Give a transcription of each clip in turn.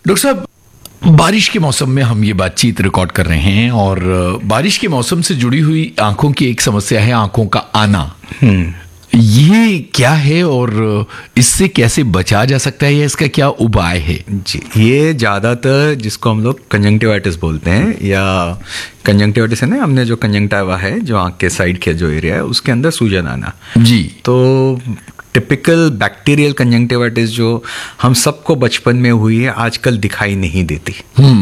Doctor साहब, बारिश के मौसम में हम ये बातचीत रिकॉर्ड कर रहे हैं और बारिश के मौसम से जुड़ी हुई आंखों की एक समस्या है आंखों का आना। ये क्या है और इससे कैसे बचा जा सकता है या इसका क्या उपाय है? जी, ये ज़्यादातर जिसको हम लोग कंजंक्टिवाइटिस बोलते हैं, या कंजंक्टिवाइटिस है ना, हमने जो कंजंक्टिवा है जो आँख के साइड के जो एरिया है उसके अंदर सूजन आना। जी। तो टिपिकल बैक्टीरियल कंजंक्टिवाइटिस जो हम सबको बचपन में हुई है आजकल दिखाई नहीं देती।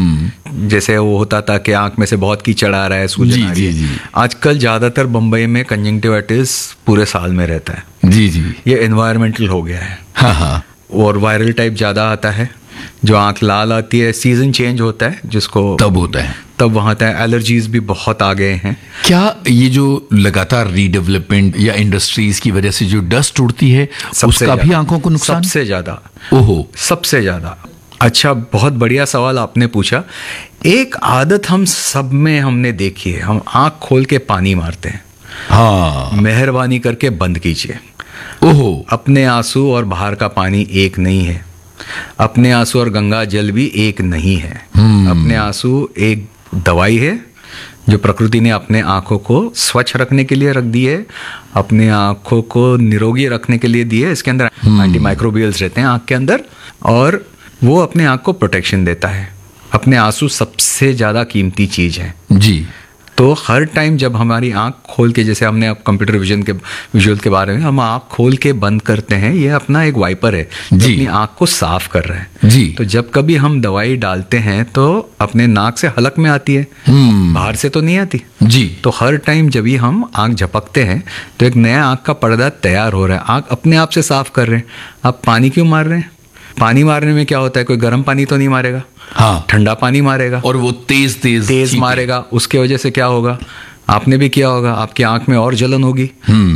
जैसे वो होता था कि आंख में से बहुत कीचड़ आ रहा है, सूजन आ रही है। जी। आजकल ज़्यादातर बम्बई में कंजंक्टिवाइटिस पूरे साल में रहता है। जी। ये एनवायरमेंटल हो गया है। हाँ। और वायरल टाइप ज़्यादा आता है, जो आंख लाल आती है, सीजन चेंज होता है जिसको तब होता है, तब वहाँ आता है। एलर्जीज भी बहुत आ गए हैं। क्या ये जो लगातार रीडेवलपमेंट या इंडस्ट्रीज की वजह से जो डस्ट उड़ती है उसका भी आंखों को नुकसान? सबसे ज़्यादा। ओहो, सबसे ज़्यादा। अच्छा, बहुत बढ़िया सवाल आपने पूछा। एक आदत हम सब में हमने देखी है, हम आंख खोल के पानी मारते हैं। हाँ। मेहरबानी करके बंद कीजिए। ओहो, अपने आंसू और बाहर का पानी एक नहीं है। अपने आंसू और गंगा जल भी एक नहीं है। अपने आंसू एक दवाई है जो प्रकृति ने अपने आंखों को स्वच्छ रखने के लिए रख दी है, अपने आंखों को निरोगी रखने के लिए दी है। इसके अंदर एंटी माइक्रोबियल्स रहते हैं आंख के अंदर, और वो अपने आंख को प्रोटेक्शन देता है। अपने आंसू सबसे ज़्यादा कीमती चीज़ है। जी। तो हर टाइम जब हमारी आंख खोल के, जैसे हमने अब कंप्यूटर विजुअल के बारे में, हम आंख खोल के बंद करते हैं, ये अपना एक वाइपर है जो अपनी आंख को साफ कर रहा है। जी। तो जब कभी हम दवाई डालते हैं तो अपने नाक से हलक में आती है, बाहर से तो नहीं आती। जी। तो हर टाइम जब भी हम आंख झपकते हैं तो एक नया आंख का पर्दा तैयार हो रहा है। आंख अपने आप से साफ कर रहे हैं। आप पानी क्यों मार रहे हैं? पानी मारने में क्या होता है, कोई गर्म पानी तो नहीं मारेगा, हाँ, ठंडा पानी मारेगा, और वो तेज मारेगा। उसके वजह से क्या होगा, आपने भी किया होगा, आपकी आंख में और जलन होगी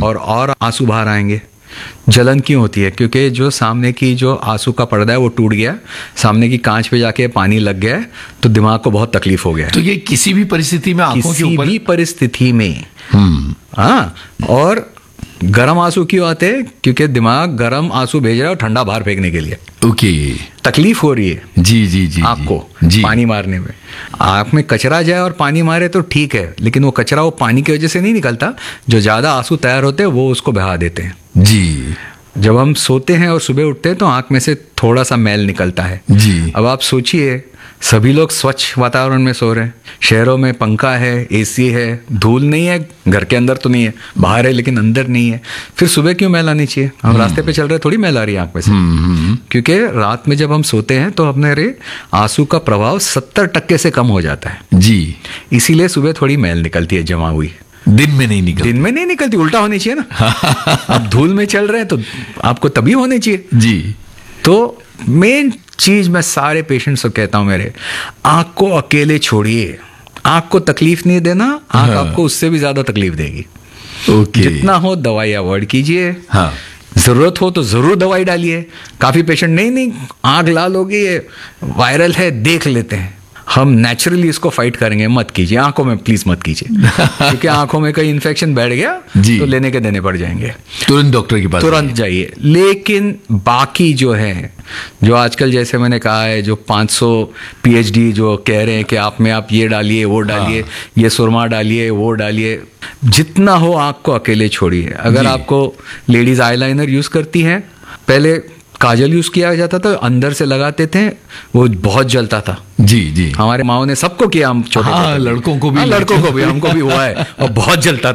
और आंसू बाहर आएंगे। जलन क्यों होती है? क्योंकि जो सामने की जो आंसू का पर्दा है वो टूट गया, सामने की कांच पे जाके पानी लग गया है, तो दिमाग को बहुत तकलीफ हो गया है। तो ये किसी भी परिस्थिति में आंखों के ऊपर, किसी भी परिस्थिति में। हाँ, और गर्म आंसू क्यों आते हैं? क्योंकि दिमाग गर्म आंसू भेज रहा है और ठंडा बाहर फेंकने के लिए। ओके। तकलीफ हो रही है जी आपको जी। पानी मारने में। आंख में कचरा जाए और पानी मारे तो ठीक है, लेकिन वो कचरा वो पानी की वजह से नहीं निकलता। जो ज़्यादा आंसू तैयार होते हैं वो उसको बहा देते हैं। जी। जब हम सोते हैं और सुबह उठते हैं तो आंख में से थोड़ा सा मैल निकलता है। जी। अब आप सोचिए, सभी लोग स्वच्छ वातावरण में सो रहे हैं, शहरों में पंखा है, एसी है, धूल नहीं है, घर के अंदर तो नहीं है, बाहर है लेकिन अंदर नहीं है, फिर सुबह क्यों मैल आनी चाहिए? हम रास्ते पे चल रहे, थोड़ी मैल आ रही है आंख में से। क्योंकि रात में जब हम सोते हैं तो अपने आंसू का प्रभाव 70% से कम हो जाता है। जी। इसीलिए सुबह थोड़ी मैल निकलती है जमा हुई। दिन में नहीं निकलती, उल्टा होनी चाहिए ना। आप धूल में चल रहे हैं तो आपको तभी होनी चाहिए। जी। तो मेन चीज मैं सारे पेशेंट्स को कहता हूं, मेरे आंख को अकेले छोड़िए। आंख को तकलीफ नहीं देना, आंख आपको उससे भी ज्यादा तकलीफ देगी। ओके। जितना हो दवाई अवॉइड कीजिए। हाँ। जरूरत हो तो जरूर दवाई डालिए। काफी पेशेंट नहीं आंख लाल होगी, ये वायरल है, देख लेते हैं। हम नेचुरली इसको फाइट करेंगे, मत कीजिए। आंखों में प्लीज मत कीजिए, क्योंकि आंखों में कहीं इन्फेक्शन बैठ गया तो लेने के देने पड़ जाएंगे। तुरंत डॉक्टर के पास तुरंत जाइए। लेकिन बाकी जो है, जो आजकल जैसे मैंने कहा है, जो 500 PhD जो कह रहे हैं कि आप में आप ये डालिए, वो डालिए, ये सुरमा डालिए, वो डालिए, जितना हो आंख को अकेले छोड़िए। अगर आपको लेडीज आईलाइनर यूज करती हैं, पहले काजल यूज किया जाता था, अंदर से लगाते थे, वो बहुत जलता था। जी। हमारे माओ ने सबको किया, हम छोटे लड़कों को भी हमको भी हुआ है, और बहुत जलता था।